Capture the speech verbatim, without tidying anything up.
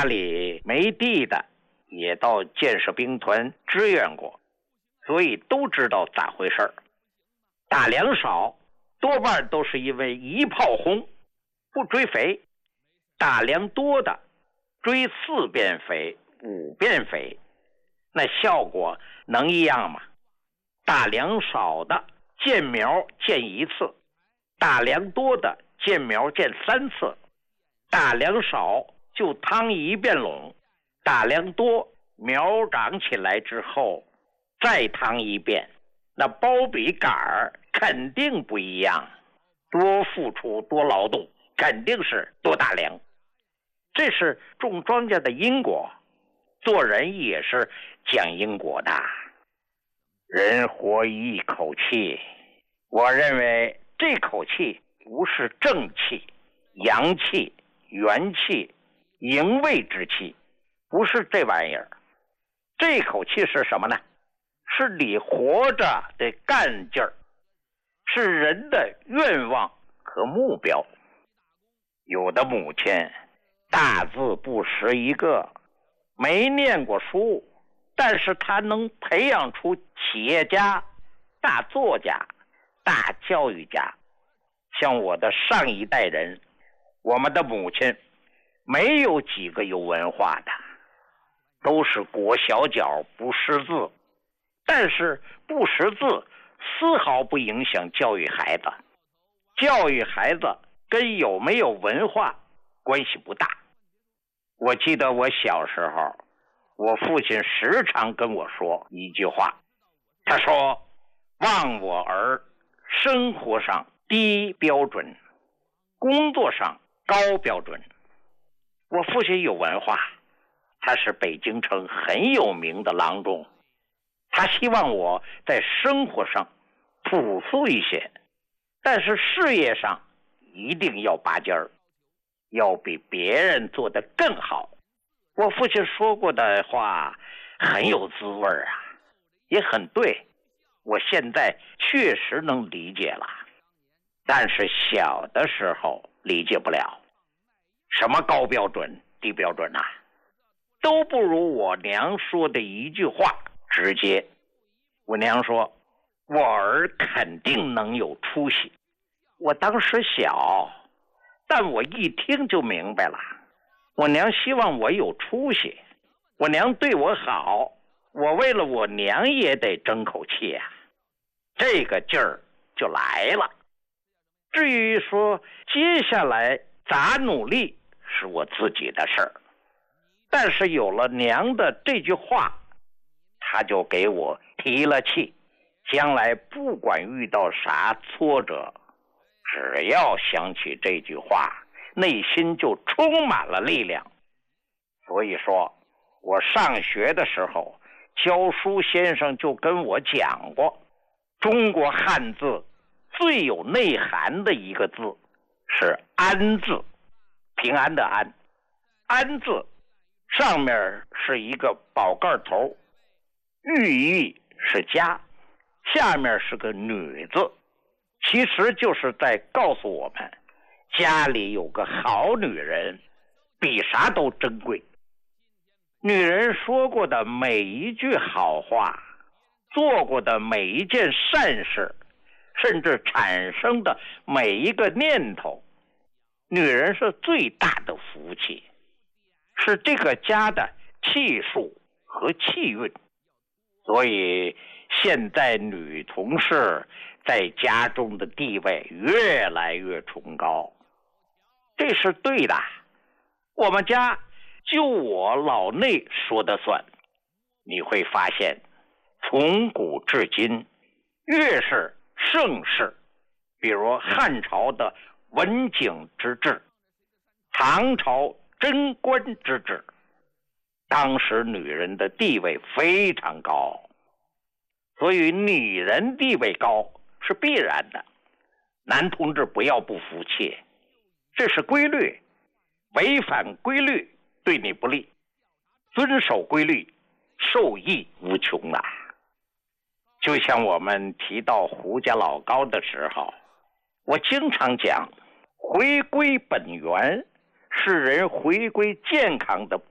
家里没地的也到建设兵团支援过，所以都知道咋回事儿。打粮少多半都是因为一炮轰，不追肥；打粮多的追四遍肥、五遍肥，那效果能一样吗？打粮少的见苗见一次，打粮多的见苗见三次。打粮少就趟一遍垄，打粮多苗长起来之后再趟一遍，那包比杆儿肯定不一样，多付出多劳动，肯定是多打粮。这是种庄稼的因果，做人也是讲因果的。人活一口气，我认为这口气不是正气、阳气、元气、营卫之气，不是这玩意儿。这口气是什么呢？是你活着的干劲儿，是人的愿望和目标。有的母亲大字不识一个，没念过书，但是他能培养出企业家、大作家、大教育家。像我的上一代人，我们的母亲没有几个有文化的，都是裹小脚不识字，但是不识字丝毫不影响教育孩子。教育孩子跟有没有文化关系不大。我记得我小时候，我父亲时常跟我说一句话，他说：望我儿生活上低标准，工作上高标准。我父亲有文化，他是北京城很有名的郎中，他希望我在生活上朴素一些，但是事业上一定要拔尖儿，要比别人做得更好。我父亲说过的话很有滋味啊，也很对，我现在确实能理解了，但是小的时候理解不了。什么高标准低标准啊，都不如我娘说的一句话直接。我娘说我儿肯定能有出息。我当时小，但我一听就明白了，我娘希望我有出息，我娘对我好，我为了我娘也得争口气啊，这个劲儿就来了。至于说接下来咋努力是我自己的事儿，但是有了娘的这句话，她就给我提了气，将来不管遇到啥挫折，只要想起这句话，内心就充满了力量。所以说我上学的时候，教书先生就跟我讲过，中国汉字最有内涵的一个字是安字，平安的安。安字上面是一个宝盖头，寓意是家，下面是个女字，其实就是在告诉我们，家里有个好女人比啥都珍贵。女人说过的每一句好话，做过的每一件善事，甚至产生的每一个念头，女人是最大的福气，是这个家的气数和气运。所以现在女同事在家中的地位越来越崇高，这是对的。我们家就我老内说的算。你会发现从古至今，越是盛世，比如汉朝的文景之治，唐朝贞观之治，当时女人的地位非常高，所以女人地位高是必然的。男同志不要不服气，这是规律，违反规律对你不利，遵守规律受益无穷啊。就像我们提到胡家老高的时候，我经常讲，回归本源是人回归健康的